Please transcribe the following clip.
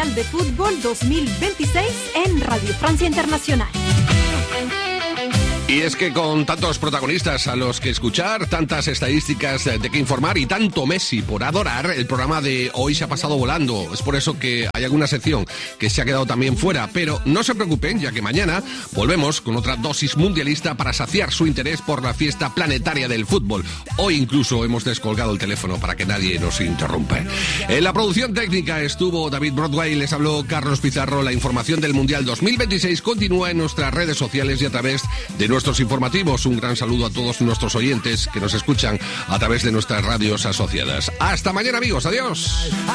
Mundial de Fútbol 2026 en Radio Francia Internacional. Y es que con tantos protagonistas a los que escuchar, tantas estadísticas de que informar y tanto Messi por adorar, el programa de hoy se ha pasado volando. Es por eso que hay alguna sección que se ha quedado también fuera. Pero no se preocupen, ya que mañana volvemos con otra dosis mundialista para saciar su interés por la fiesta planetaria del fútbol. Hoy incluso hemos descolgado el teléfono para que nadie nos interrumpa. En la producción técnica estuvo David Broadway, les habló Carlos Pizarro. La información del Mundial 2026 continúa en nuestras redes sociales y a través de nuestros informativos. Un gran saludo a todos nuestros oyentes que nos escuchan a través de nuestras radios asociadas. Hasta mañana, amigos. Adiós.